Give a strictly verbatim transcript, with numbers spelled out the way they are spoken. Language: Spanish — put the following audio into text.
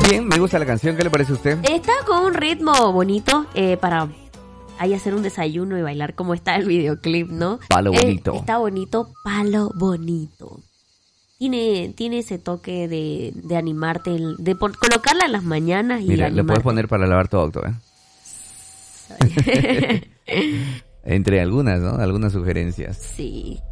Bien, me gusta la canción. ¿Qué le parece a usted? Está con un ritmo bonito eh, para ahí hacer un desayuno y bailar como está el videoclip, ¿no? Palo bonito. Eh, está bonito, palo bonito. Tiene, tiene ese toque de, de animarte, de por, colocarla en las mañanas y Mira, animarte. le puedes poner para lavar tu auto, ¿eh? Entre algunas, ¿no? Algunas sugerencias. Sí.